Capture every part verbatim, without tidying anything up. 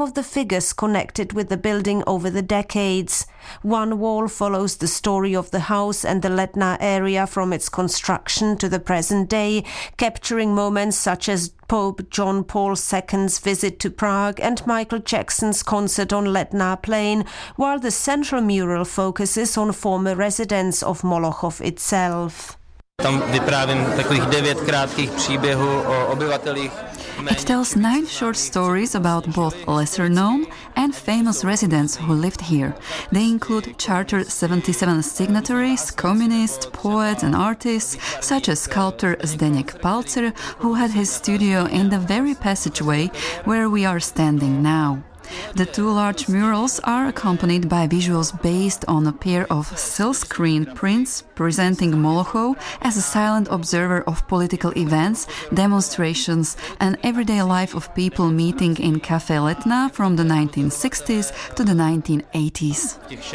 some of the figures connected with the building over the decades. One wall follows the story of the house and the Letná area from its construction to the present day, capturing moments such as Pope John Paul the Second's visit to Prague and Michael Jackson's concert on Letná Plain, while the central mural focuses on former residents of Molochov itself. Tam vyprávím takových devět krátkých příběhů o obyvatelích. It tells nine short stories about both lesser-known and famous residents who lived here. They include Charter seventy-seven signatories, communists, poets and artists, such as sculptor Zdeněk Palcer, who had his studio in the very passageway where we are standing now. The two large murals are accompanied by visuals based on a pair of silk-screen prints presenting Molochov as a silent observer of political events, demonstrations and everyday life of people meeting in Café Letná from the nineteen sixties to the nineteen eighties.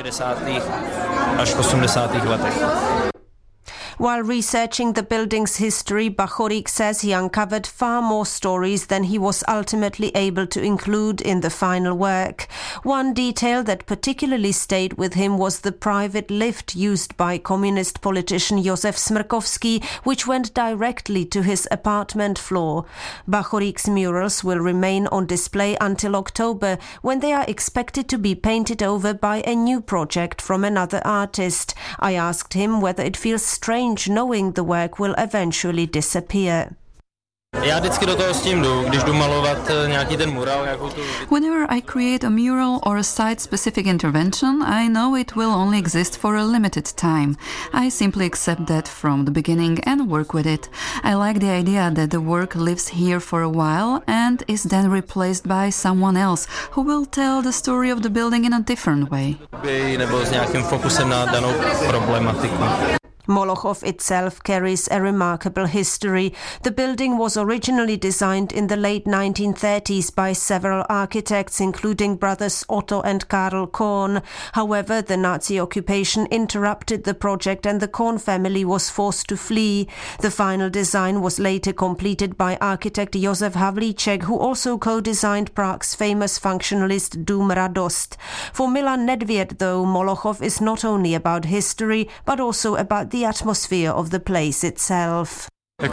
While researching the building's history, Bachorík says he uncovered far more stories than he was ultimately able to include in the final work. One detail that particularly stayed with him was the private lift used by communist politician Josef Smrkovský, which went directly to his apartment floor. Bachorík's murals will remain on display until October, when they are expected to be painted over by a new project from another artist. I asked him whether it feels strange knowing the work will eventually disappear. Whenever I create a mural or a site-specific intervention, I know it will only exist for a limited time. I simply accept that from the beginning and work with it. I like the idea that the work lives here for a while and is then replaced by someone else who will tell the story of the building in a different way. Molochov itself carries a remarkable history. The building was originally designed in the late nineteen thirties by several architects, including brothers Otto and Karl Kohn. However, the Nazi occupation interrupted the project and the Kohn family was forced to flee. The final design was later completed by architect Josef Havlíček, who also co-designed Prague's famous functionalist Dům Radost. For Milan Nedvěd, though, Molochov is not only about history, but also about the the atmosphere of the place itself. It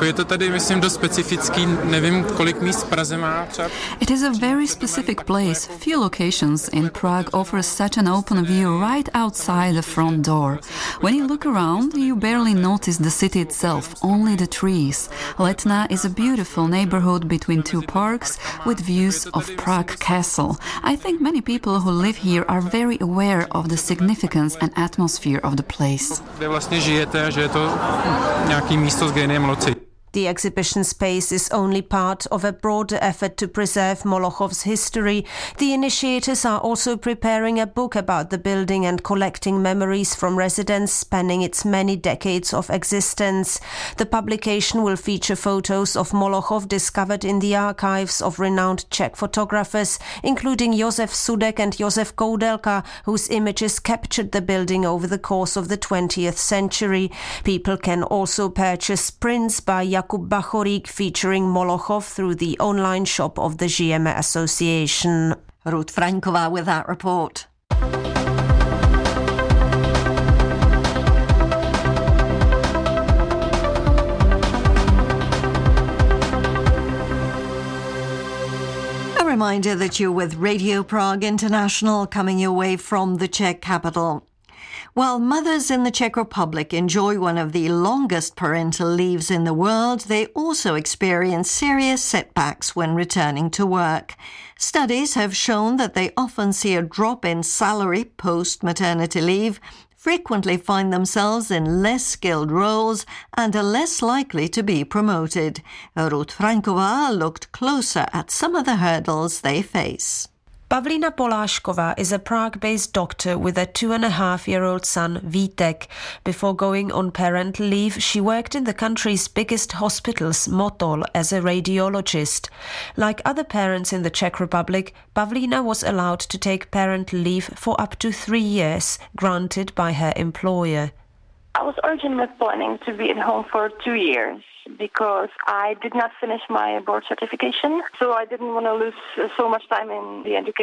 is a very specific place. Few locations in Prague offer such an open view right outside the front door. When you look around, you barely notice the city itself, only the trees. Letná is a beautiful neighborhood between two parks with views of Prague Castle. I think many people who live here are very aware of the significance and atmosphere of the place. The exhibition space is only part of a broader effort to preserve Molochov's history. The initiators are also preparing a book about the building and collecting memories from residents spanning its many decades of existence. The publication will feature photos of Molochov discovered in the archives of renowned Czech photographers, including Josef Sudek and Josef Koudelka, whose images captured the building over the course of the twentieth century. People can also purchase prints by Jakub Bachorík featuring Molochov through the online shop of the Žijeme Association. Ruth Franková with that report. A reminder that you're with Radio Prague International, coming your way from the Czech capital. While mothers in the Czech Republic enjoy one of the longest parental leaves in the world, they also experience serious setbacks when returning to work. Studies have shown that they often see a drop in salary post-maternity leave, frequently find themselves in less skilled roles and are less likely to be promoted. Ruth Franková looked closer at some of the hurdles they face. Pavlína Polášková is a Prague-based doctor with a two-and-a-half-year-old son, Vítek. Before going on parental leave, she worked in the country's biggest hospitals, Motol, as a radiologist. Like other parents in the Czech Republic, Pavlína was allowed to take parental leave for up to three years, granted by her employer. I was originally planning to be at home for two years because I did not finish my board certification, so I didn't want to lose so much time in the education.